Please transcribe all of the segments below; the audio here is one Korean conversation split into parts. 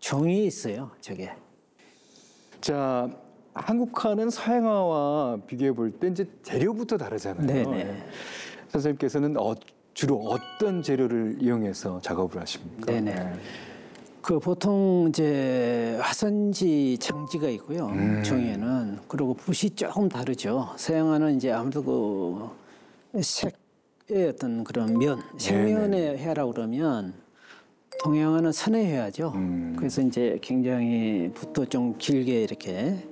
종이 있어요, 저게. 자, 한국화는 서양화와 비교해 볼 때 이제 재료부터 다르잖아요. 네네. 선생님께서는 주로 어떤 재료를 이용해서 작업을 하십니까? 네네. 그 보통 이제 화선지 장지가 있고요. 종이에는. 그리고 붓이 조금 다르죠. 서양화는 이제 아무래도 그 색의 어떤 그런 면, 색면의 회화라고 그러면 동양화는 선의 회화죠. 그래서 이제 굉장히 붓도 좀 길게 이렇게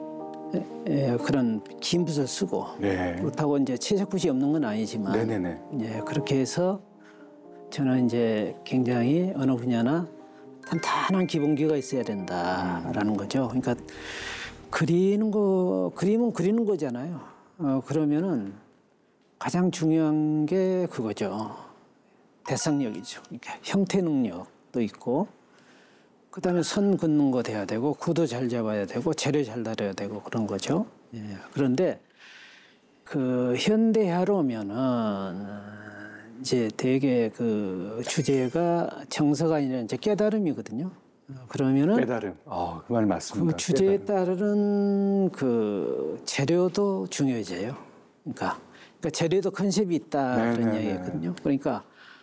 그런 긴 붓을 쓰고 그렇다고 이제 채색 붓이 없는 건 아니지만 그렇게 해서 저는 이제 굉장히 어느 분야나 탄탄한 기본기가 있어야 된다라는 거죠. 그러니까 그림은 그리는 거잖아요. 그러면은 가장 중요한 게 그거죠. 대상력이죠. 그러니까 형태 능력도 있고, 그다음에 선 긋는 거 돼야 되고, 구도 잘 잡아야 되고, 재료 잘 다려야 되고 그런 거죠. 그런데 그 현대화로 오면은 이제 되게 그 주제가 정서가 아니라 이제 깨달음이거든요. 그러면은 깨달음. 그 말 맞습니다. 그 주제에 따른 그 재료도 중요해져요. 그러니까 재료도 컨셉이 있다 그런 이야기거든요. 그러니까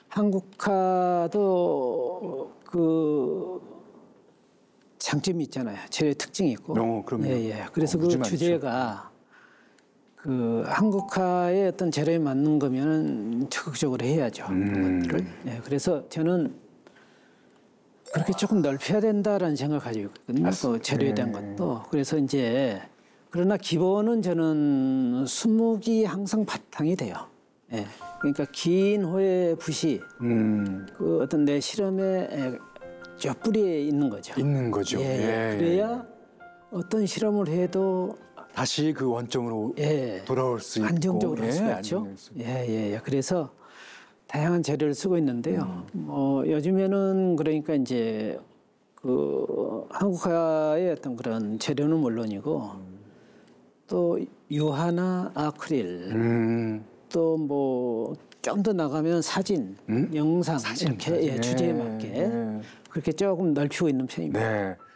한국화도 그 장점이 있잖아요. 재료의 특징이 있고. 그럼요. 그래서 그 주제가 그 한국화의 어떤 재료에 맞는 거면은 적극적으로 해야죠. 그런 것들을. 그래서 저는 그렇게 조금 넓혀야 된다라는 생각을 가지고 있거든요. 그 재료에 대한 것도. 그래서 이제 그러나 기본은 저는 수묵이 항상 바탕이 돼요. 그러니까 긴 호의 붓이 그 어떤 내 실험의 저 뿌리에 있는 거죠. 있는 거죠. 그래야 어떤 실험을 해도 다시 그 원점으로 돌아올 수 있고 안정적으로 할 수가 있죠. 그래서 다양한 재료를 쓰고 있는데요. 요즘에는 그러니까 이제 그 한국화의 어떤 그런 재료는 물론이고 또 유화나 아크릴 또 뭐 좀 더 나가면 사진, 영상 이렇게 주제에 맞게 그렇게 조금 넓히고 있는 편입니다.